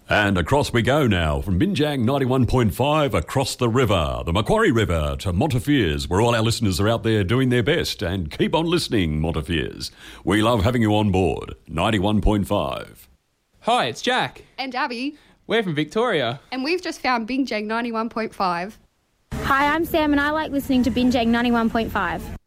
And across we go now, from Binjang 91.5 across the river, the Macquarie River to Montefiores, where all our listeners are out there doing their best. And keep on listening, Montefiores. We love having you on board. 91.5. Hi, it's Jack. And Abby. We're from Victoria. And we've just found Binjang 91.5. Hi, I'm Sam and I like listening to Binjang 91.5.